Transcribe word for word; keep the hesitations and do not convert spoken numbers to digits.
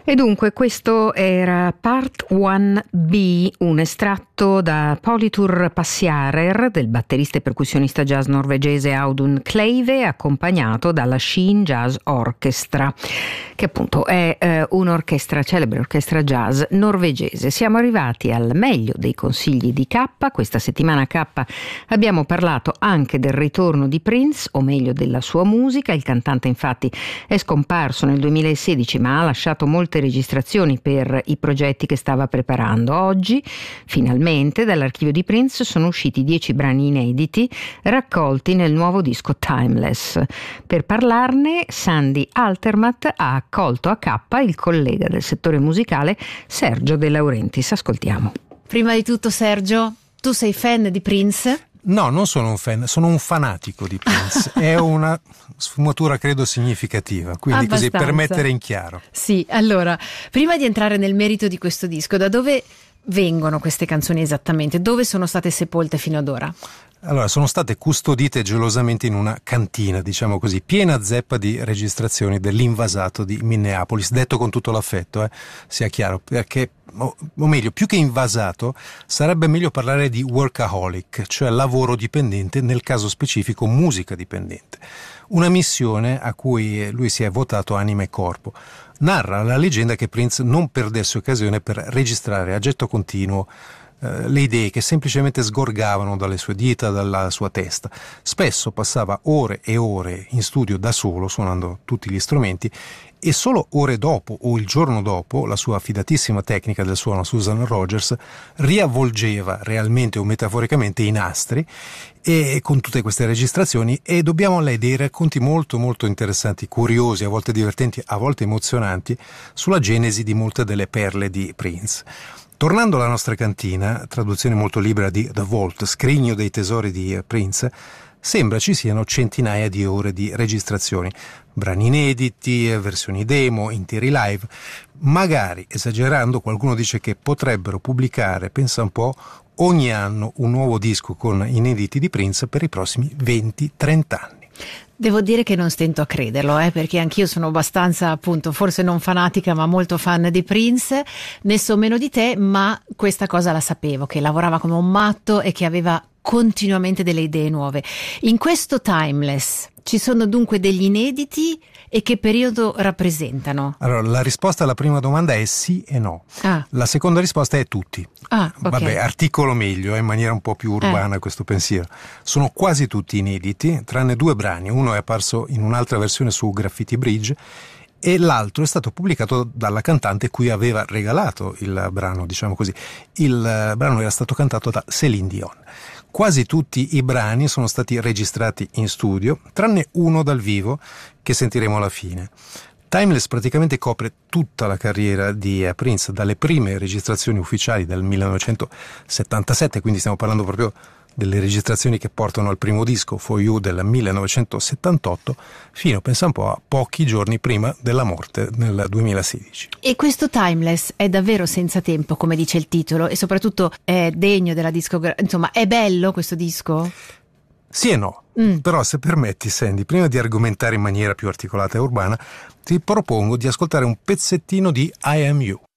E dunque questo era Part uno B, un estratto da Politur Passjarer del batterista e percussionista jazz norvegese Audun Kleive, accompagnato dalla Skien Jazz Orchestra, che appunto è eh, un'orchestra, celebre orchestra jazz norvegese. Siamo arrivati al meglio dei consigli di K. Questa settimana K abbiamo parlato anche del ritorno di Prince, o meglio della sua musica. Il cantante infatti è scomparso nel duemilasedici, ma ha lasciato molte registrazioni per i progetti che stava preparando. Oggi finalmente dall'archivio di Prince sono usciti dieci brani inediti raccolti nel nuovo disco Timeless. Per parlarne Sandy Altermatt ha accolto a K il collega del settore musicale Sergio De Laurentiis. Ascoltiamo. Prima di tutto, Sergio, tu sei fan di Prince? No, non sono un fan, sono un fanatico di Prince. È una sfumatura credo significativa, quindi Abbastanza. Così per mettere in chiaro. Sì, allora, prima di entrare nel merito di questo disco, da dove vengono queste canzoni esattamente? Dove sono state sepolte fino ad ora? Allora, sono state custodite gelosamente in una cantina, diciamo così, piena zeppa di registrazioni dell'invasato di Minneapolis, detto con tutto l'affetto, eh, sia chiaro, perché, o, o meglio, più che invasato, sarebbe meglio parlare di workaholic, cioè lavoro dipendente, nel caso specifico musica dipendente. Una missione a cui lui si è votato anima e corpo. Narra la leggenda che Prince non perdesse occasione per registrare a getto continuo le idee che semplicemente sgorgavano dalle sue dita, dalla sua testa. Spesso passava ore e ore in studio da solo, suonando tutti gli strumenti, e solo ore dopo o il giorno dopo la sua affidatissima tecnica del suono, Susan Rogers, riavvolgeva realmente o metaforicamente i nastri e con tutte queste registrazioni, e dobbiamo a lei dei racconti molto molto interessanti, curiosi, a volte divertenti, a volte emozionanti, sulla genesi di molte delle perle di Prince. Tornando alla nostra cantina, traduzione molto libera di The Vault, scrigno dei tesori di Prince, sembra ci siano centinaia di ore di registrazioni, brani inediti, versioni demo, interi live. Magari, esagerando, qualcuno dice che potrebbero pubblicare, pensa un po', ogni anno un nuovo disco con inediti di Prince per i prossimi venti trenta anni. Devo dire che non stento a crederlo, eh, perché anch'io sono abbastanza, appunto, forse non fanatica, ma molto fan di Prince, ne so meno di te, ma questa cosa la sapevo, che lavorava come un matto e che aveva continuamente delle idee nuove. In questo Timeless ci sono dunque degli inediti, e che periodo rappresentano? Allora, la risposta alla prima domanda è sì e no. Ah. La seconda risposta è tutti. Ah, okay. Vabbè, articolo meglio, eh, in maniera un po' più urbana eh. questo pensiero. Sono quasi tutti inediti, tranne due brani. Uno è apparso in un'altra versione su Graffiti Bridge e l'altro è stato pubblicato dalla cantante cui aveva regalato il brano, diciamo così. Il brano era stato cantato da Céline Dion. Quasi tutti i brani sono stati registrati in studio, tranne uno dal vivo che sentiremo alla fine. Timeless praticamente copre tutta la carriera di Prince, dalle prime registrazioni ufficiali del millenovecentosettantasette, quindi stiamo parlando proprio delle registrazioni che portano al primo disco, For You, del millenovecentosettantotto, fino, pensa un po', a pochi giorni prima della morte, nel duemilasedici. E questo Timeless è davvero senza tempo, come dice il titolo, e soprattutto è degno della discografia, insomma, è bello questo disco? Sì e no, mm. però se permetti, Sandy, prima di argomentare in maniera più articolata e urbana, ti propongo di ascoltare un pezzettino di I Am You.